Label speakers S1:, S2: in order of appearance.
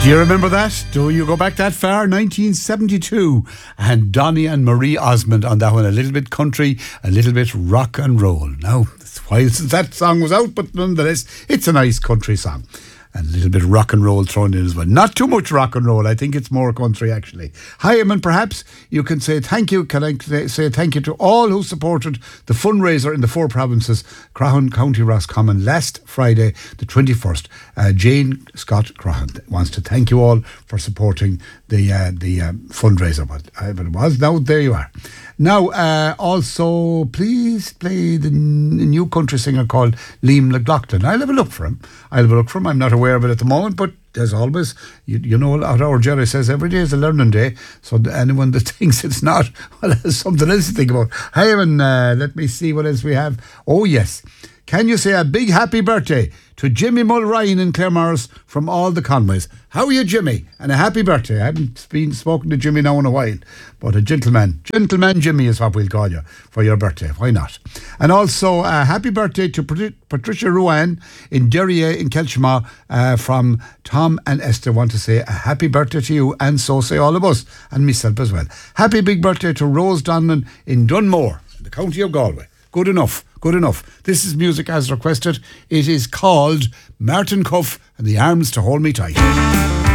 S1: Do you remember that? Do you go back that far? 1972. And Donny and Marie Osmond on that one. A little bit country, a little bit rock and roll. Now, it's a while since that song was out, but nonetheless, it's a nice country song. And a little bit of rock and roll thrown in as well. Not too much rock and roll. I think it's more country, actually. Hyman, perhaps you can say thank you. Can I say thank you to all who supported the fundraiser in the 4 provinces, Crahan, County Roscommon, last Friday, the 21st. Jane Scott Crahan wants to thank you all for supporting the fundraiser. But it was. Now, there you are. Now, also, please play the new country singer called Liam McLaughlin. I'll have a look for him. I'm not aware of it at the moment, but as always, you know what our Jerry says, every day is a learning day. So anyone that thinks it's not, well, there's something else to think about. Hey, and let me see what else we have. Oh, yes. Can you say a big happy birthday to Jimmy Mulryan in Claremorris from all the Conways? How are you, Jimmy? And a happy birthday. I haven't been spoken to Jimmy now in a while, but a gentleman Jimmy is what we'll call you for your birthday. Why not? And also a happy birthday to Patricia Ruan in Derrier in Kelchma from Tom and Esther. Want to say a happy birthday to you, and so say all of us, and myself as well. Happy big birthday to Rose Donnan in Dunmore, in the county of Galway. Good enough. This is music as requested. It is called Martin Cuff and the Arms to Hold Me Tight.